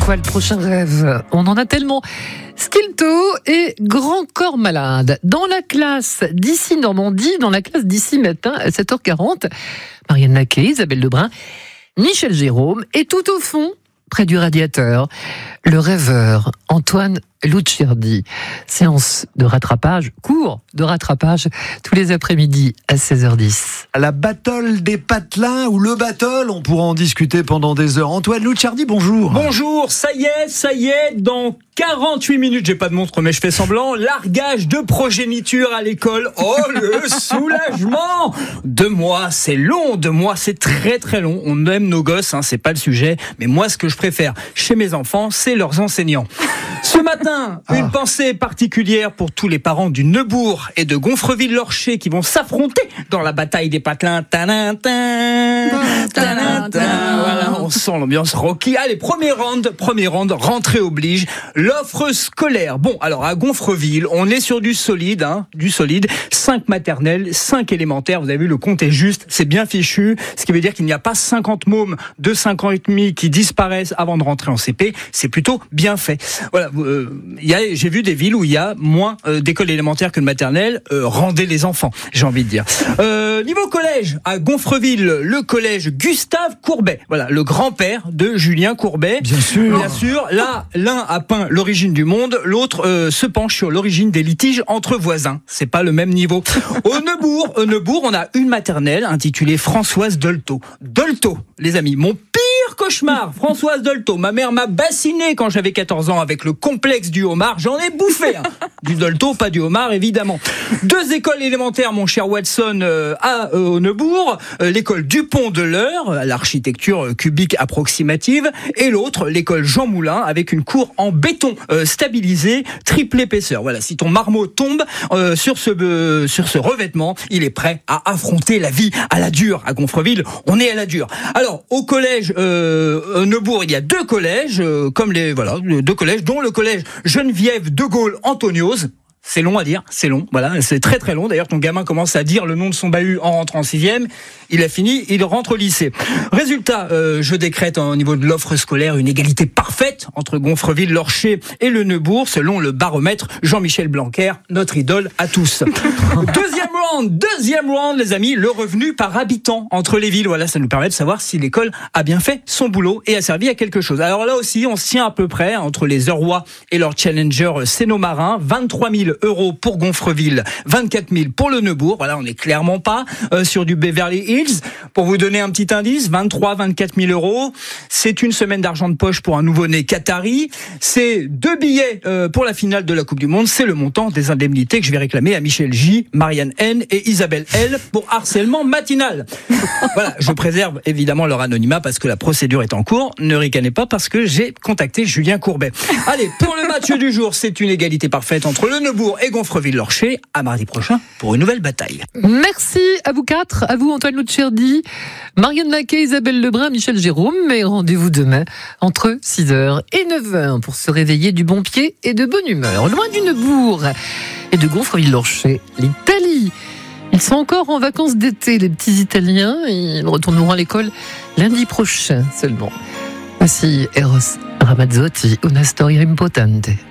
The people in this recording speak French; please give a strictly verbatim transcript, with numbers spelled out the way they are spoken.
quoi le prochain rêve? On en a tellement. Stilto et Grand Corps Malade. Dans la classe d'ici Normandie, dans la classe d'ici matin à sept heures quarante, Marianne Naquet, Isabelle Lebrun, Michel Jérôme et tout au fond, près du radiateur, le rêveur Antoine Lucierdi. Séance de rattrapage, cours de rattrapage, tous les après-midi à seize heures dix. La battle des patelins ou le battle, on pourra en discuter pendant des heures. Antoine Lucierdi, bonjour. Bonjour, ça y est, ça y est, dans quarante-huit minutes, j'ai pas de montre mais je fais semblant, largage de progéniture à l'école. Oh le soulagement! Deux mois, c'est long, deux mois, c'est très très long. On aime nos gosses, hein, c'est pas le sujet, mais moi ce que je préfère chez mes enfants, c'est leurs enseignants. Ce matin, une ah. pensée particulière pour tous les parents du Neubourg et de Gonfreville-Lorcher qui vont s'affronter dans la bataille des patelins. Tadintin, tadintin. Voilà, on sent l'ambiance rocky. Allez, premier round, premier round, rentrée oblige. L'offre scolaire. Bon, alors à Gonfreville, on est sur du solide, hein, du solide. cinq maternelles, cinq élémentaires. Vous avez vu, le compte est juste, c'est bien fichu. Ce qui veut dire qu'il n'y a pas cinquante mômes de cinq ans et demi qui disparaissent avant de rentrer en C P. C'est plutôt bien fait. Voilà. Euh, y a, j'ai vu des villes où il y a moins euh, d'écoles élémentaires que de maternelles. Euh, rendez les enfants, j'ai envie de dire. Euh, niveau collège, à Gonfreville, le collège Gustave Courbet. Voilà, le grand-père de Julien Courbet. Bien sûr. Bien sûr. Là, l'un a peint l'origine du monde, l'autre euh, se penche sur l'origine des litiges entre voisins. C'est pas le même niveau. Au Neubourg, au Neubourg, on a une maternelle intitulée Françoise Dolto. Dolto, les amis, mon pire cauchemar, Françoise Dolto. Ma mère m'a bassiné quand j'avais quatorze ans avec le complexe du homard. J'en ai bouffé. Hein. Du Dolto, pas du homard, évidemment. Deux écoles élémentaires, mon cher Watson, euh, à euh, au Neubourg. Euh, l'école Dupont de l'Eure, l'architecture cubique approximative. Et l'autre, l'école Jean Moulin, avec une cour en béton euh, stabilisé, triple épaisseur. Voilà, si ton marmot tombe euh, sur ce euh, sur ce revêtement, il est prêt à affronter la vie à la dure. À Gonfreville, on est à la dure. Alors, au collège euh, Neubourg, il y a deux collèges, euh, comme les voilà, deux collèges, dont le collège Geneviève de Gaulle Antoniose. C'est long à dire, c'est long, voilà, c'est très très long. D'ailleurs, ton gamin commence à dire le nom de son bahut en rentrant en sixième. Il a fini, il rentre au lycée. Résultat, euh, je décrète au niveau de l'offre scolaire une égalité parfaite entre Gonfreville-Lorcher et le Neubourg, selon le baromètre Jean-Michel Blanquer, notre idole à tous. Deuxième round, deuxième round, les amis, le revenu par habitant entre les villes. Voilà, ça nous permet de savoir si l'école a bien fait son boulot et a servi à quelque chose. Alors là aussi, on se tient à peu près entre les Eurois et leur challenger Sénomarin. vingt-trois mille euros pour Gonfreville, vingt-quatre mille pour le Neubourg. Voilà, on n'est clairement pas euh, sur du Beverly Hills. Pour vous donner un petit indice, vingt-trois à vingt-quatre mille euros. C'est une semaine d'argent de poche pour un nouveau-né qatari. C'est deux billets euh, pour la finale de la Coupe du Monde. C'est le montant des indemnités que je vais réclamer à Michel J, Marianne N et Isabelle L pour harcèlement matinal. Voilà, je préserve évidemment leur anonymat parce que la procédure est en cours. Ne ricanez pas parce que j'ai contacté Julien Courbet. Allez, pour le match du jour, c'est une égalité parfaite entre le Neubourg et Gonfreville-Lorcher. À mardi prochain pour une nouvelle bataille. Merci à vous quatre, à vous Antoine Lucierdi, Marianne Naquet, Isabelle Lebrun, Michel Jérôme. Mais rendez-vous demain entre six heures et neuf heures pour se réveiller du bon pied et de bonne humeur. Loin du Neubourg et de Gonfreville-Lorcher, l'Italie. Ils sont encore en vacances d'été, les petits Italiens. Ils retourneront à l'école lundi prochain seulement. Voici Eros Ramazzotti, Una storia importante.